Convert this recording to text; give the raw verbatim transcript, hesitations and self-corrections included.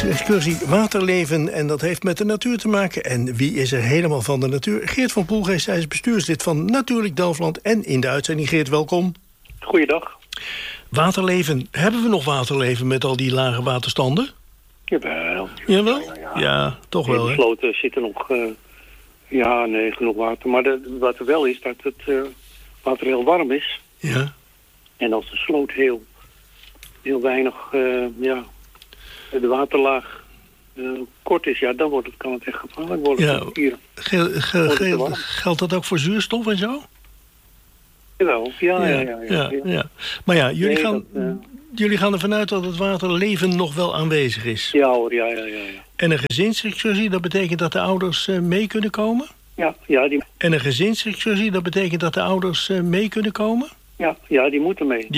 gezinsexcursie Waterleven. En dat heeft met de natuur te maken. En wie is er helemaal van de natuur? Geert van Poelgeest, hij is bestuurslid van Natuurlijk Delfland. En in de uitzending, Geert, welkom. Goeiedag. Waterleven. Hebben we nog waterleven met al die lage waterstanden? Jawel. Jawel? Ja, ja, ja. ja toch wel, hè? In de sloten zit er nog... Uh, ja, nee, genoeg water. Maar de, wat er wel is, dat het uh, water heel warm is. Ja. En als de sloot heel, heel weinig... Uh, ja, de waterlaag uh, kort is, ja, dan wordt het, kan het echt gevaarlijk worden. Ja. Hier. Ge, ge, ge, geldt dat ook voor zuurstof en zo? Jawel, ja, ja, ja. ja, ja, ja, ja. ja. Maar ja, jullie, nee, gaan, dat, uh... jullie gaan ervan uit dat het waterleven nog wel aanwezig is. Ja hoor, ja, ja, ja. ja. En een gezinsexcursie, dat betekent dat de ouders uh, mee kunnen komen? Ja, ja. Die... En een gezinsexcursie, dat betekent dat de ouders uh, mee kunnen komen? Ja, ja, die moeten mee.